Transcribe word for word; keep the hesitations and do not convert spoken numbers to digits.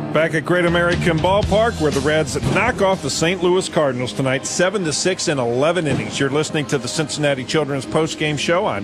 Back at Great American Ballpark, where the Reds knock off the Saint Louis Cardinals tonight, seven to six in eleven innings. You're listening to the Cincinnati Children's Postgame Show on